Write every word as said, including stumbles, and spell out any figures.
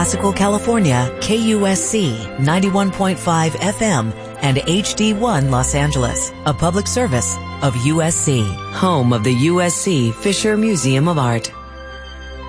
Classical California, K U S C ninety-one point five F M and H D one Los Angeles, a public service of U S C, home of the U S C Fisher Museum of Art.